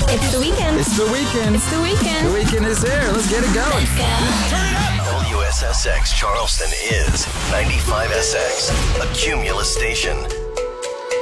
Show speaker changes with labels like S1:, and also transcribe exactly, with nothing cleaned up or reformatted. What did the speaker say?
S1: It's the weekend.
S2: It's the weekend.
S1: It's the weekend.
S2: The weekend is here. Let's get it going.
S1: Let's go.
S3: W S S X Charleston is ninety-five S X, a Cumulus station.